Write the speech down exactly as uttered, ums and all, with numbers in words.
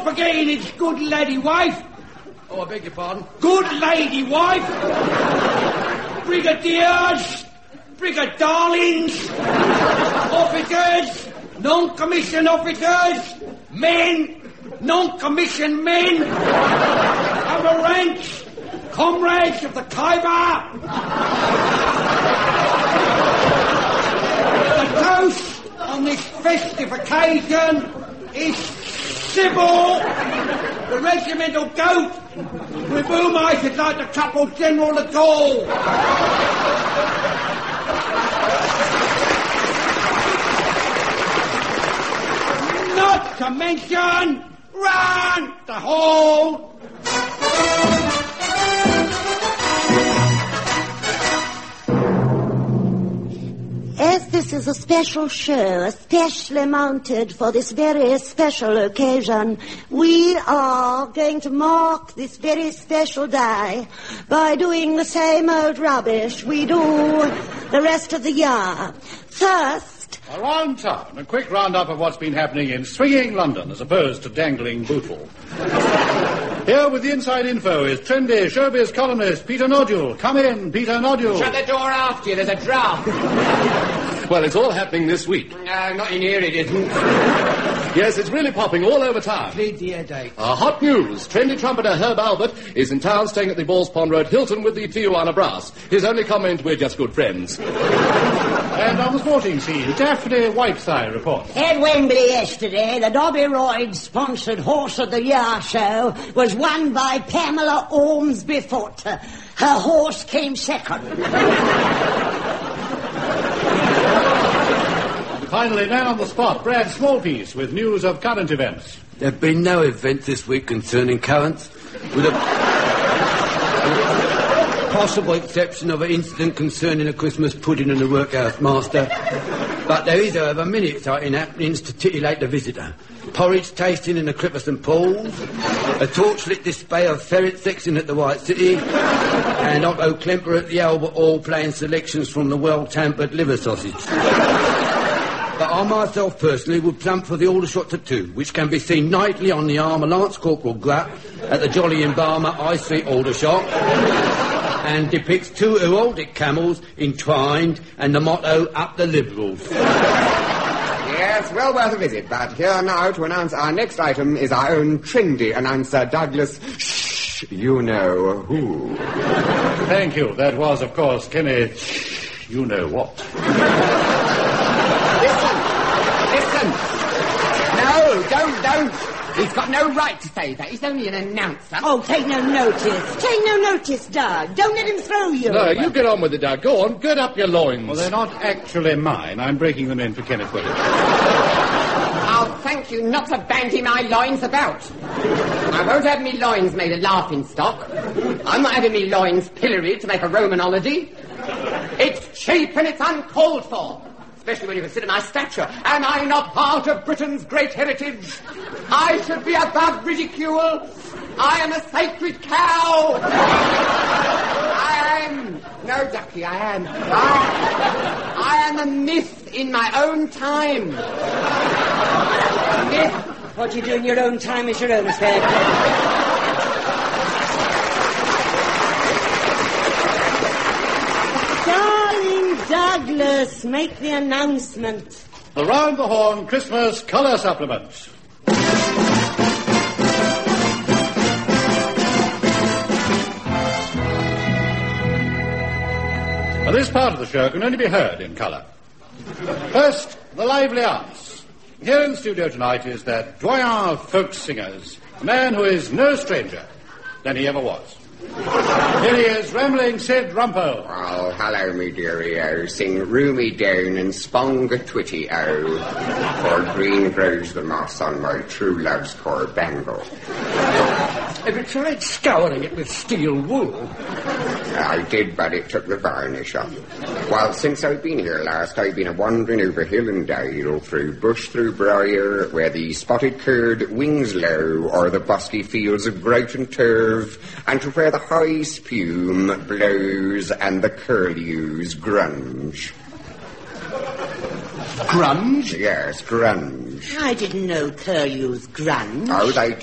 not forgetting his good lady wife. Oh, I beg your pardon? Good lady wife. Brigadiers, brigadarlings, officers, non-commissioned officers, men, non-commissioned men, other ranks, comrades of the Khyber. The toast on this festive occasion is Sybil, the regimental goat, with whom I should like to couple General de Gaulle. Not to mention, run the hall. As this is a special show, especially mounted for this very special occasion, we are going to mark this very special day by doing the same old rubbish we do the rest of the year. First, around town, a quick roundup of what's been happening in swinging London as opposed to dangling Bootle. Here with the inside info is trendy showbiz columnist Peter Nodule. Come in, Peter Nodule. Shut the door after you, there's a draft. Well, it's all happening this week. Uh, not in here, it isn't. Yes, it's really popping all over town. Plead the headache. Uh, hot news. Trendy trumpeter Herb Albert is in town staying at the Balls Pond Road Hilton with the Tijuana Brass. His only comment, we're just good friends. And on the sporting scene, Daphne Whiteside reports. At Wembley yesterday, the Dobby Royd-sponsored Horse of the Year show was won by Pamela Ormsby Foot. Her horse came second. Finally, man on the spot, Brad Smallpiece, with news of current events. There have been no events this week concerning currents, with a possible exception of an incident concerning a Christmas pudding and the workhouse master. But there is, however, many exciting happenings to titillate the visitor. Porridge tasting in the Clipper St Paul's, a torchlit display of ferret sexing at the White City, and Otto Klemper at the Albert Hall playing selections from the well-tampered liver sausage. But I myself personally would plump for the Aldershot Tattoo, which can be seen nightly on the arm of Lance Corporal Grutt at the Jolly Embalmer High Street Aldershot, and depicts two heraldic camels entwined and the motto, Up the Liberals. Yes, well worth a visit, but here now to announce our next item is our own trendy announcer, Douglas Shh, you know who. Thank you. That was, of course, Kenneth, you know what. Listen, listen. No, don't, don't. He's got no right to say that. He's only an announcer. Oh, take no notice. Take no notice, Doug. Don't let him throw you. No, you get on with it, Doug. Go on, gird up your loins. Well, they're not actually mine. I'm breaking them in for Kenneth Williams. I'll thank you not to bandy my loins about. I won't have me loins made a laughing stock. I'm not having me loins pilloried to make a Roman holiday. It's cheap and it's uncalled for. Especially when you consider my stature. Am I not part of Britain's great heritage? I should be above ridicule. I am a sacred cow. I am... No, Ducky, I am. I, I am a myth in my own time. Myth. What you do in your own time is your own affair. Douglas, make the announcement. Around the Horn Christmas Colour Supplement. Now, this part of the show can only be heard in colour. First, the lively arts. Here in the studio tonight is that doyen of folk singers, a man who is no stranger than he ever was. Here he is, rambling Sid Rumpole. Oh, hello, me dearie-o. Sing Roomy Down and Spong a Twitty-o. For green grows the moss on my true love's core bangle. Have you tried scouring it with steel wool? I did, but it took the varnish off. Well, since I've been here last, I've been a-wandering over hill and dale, through bush, through briar, where the spotted curd wings low, or the bosky fields of grout and turf, and to where the high spume blows and the curlews grunge. Grunge? Yes, grunge. I didn't know curlews grunge. Oh, they